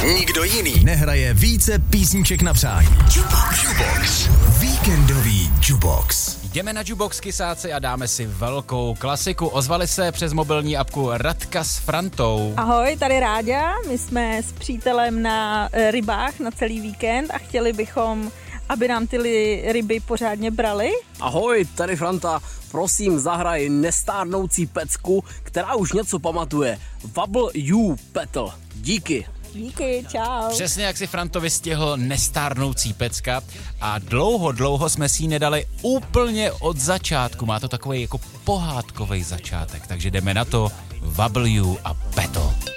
Nikdo jiný nehraje více písniček na přání. Jukebox. Víkendový Jukebox. Jdeme na Jukebox, kysáci, a dáme si velkou klasiku. Ozvali se přes mobilní apku Radka s Frantou. Ahoj, tady Ráďa. My jsme s přítelem na rybách na celý víkend a chtěli bychom, aby nám ty ryby pořádně brali. Ahoj, tady Franta. Prosím, zahraj nestárnoucí pecku, která už něco pamatuje. Bubble You Battle. Díky. Díky, čau. Přesně jak si Franto vystihl, nestárnoucí pecka, a dlouho jsme si ji nedali úplně od začátku. Má to takový jako pohádkový začátek, takže jdeme na to. Bubble You a Battle.